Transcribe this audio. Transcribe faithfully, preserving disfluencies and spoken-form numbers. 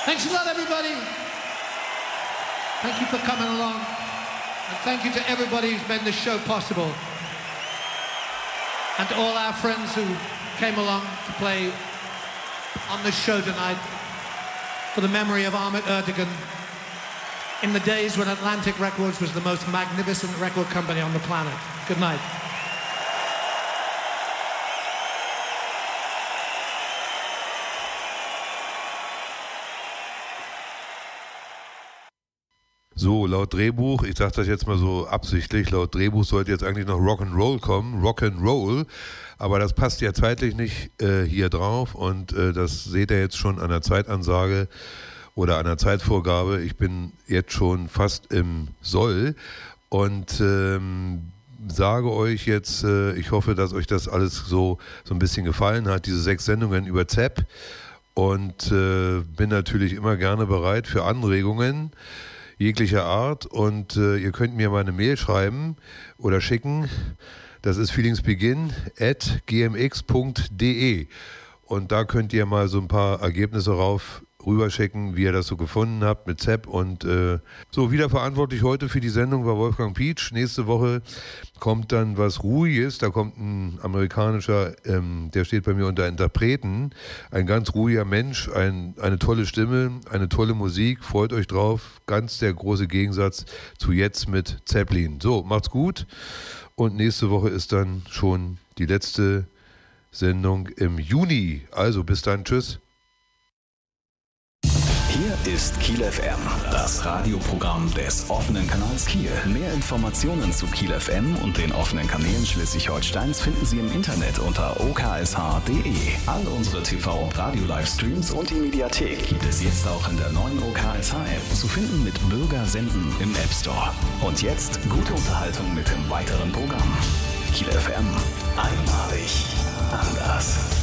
Thanks a lot, everybody. Thank you for coming along. And thank you to everybody who's made this show possible. And to all our friends who came along to play on this show tonight for the memory of Ahmet Ertegun in the days when Atlantic Records was the most magnificent record company on the planet. Good night. So, laut Drehbuch, ich sage das jetzt mal so absichtlich, laut Drehbuch sollte jetzt eigentlich noch Rock'n'Roll kommen, Rock'n'Roll, aber das passt ja zeitlich nicht äh, hier drauf und äh, das seht ihr jetzt schon an der Zeitansage oder an der Zeitvorgabe. Ich bin jetzt schon fast im Soll und ähm, sage euch jetzt, äh, ich hoffe, dass euch das alles so, so ein bisschen gefallen hat, diese sechs Sendungen über Zepp, und äh, bin natürlich immer gerne bereit für Anregungen jeglicher Art, und äh, ihr könnt mir mal eine Mail schreiben oder schicken. Das ist feelingsbegin at g m x punkt d e, und da könnt ihr mal so ein paar Ergebnisse rauf rüberschicken, wie ihr das so gefunden habt mit Zepp. Und äh, so, wieder verantwortlich heute für die Sendung war Wolfgang Pietsch. Nächste Woche kommt dann was Ruhiges, da kommt ein amerikanischer, ähm, der steht bei mir unter Interpreten, ein ganz ruhiger Mensch, ein, eine tolle Stimme, eine tolle Musik, freut euch drauf, ganz der große Gegensatz zu jetzt mit Zeppelin. So, macht's gut, und nächste Woche ist dann schon die letzte Sendung im Juni, also bis dann, tschüss. Hier ist Kiel F M, das Radioprogramm des offenen Kanals Kiel. Mehr Informationen zu Kiel F M und den offenen Kanälen Schleswig-Holsteins finden Sie im Internet unter o k s h punkt d e. All unsere T V- und Radio-Livestreams und die Mediathek gibt es jetzt auch in der neuen O K S H-App, zu finden mit Bürger senden im App Store. Und jetzt gute Unterhaltung mit dem weiteren Programm. Kiel F M, einmalig anders.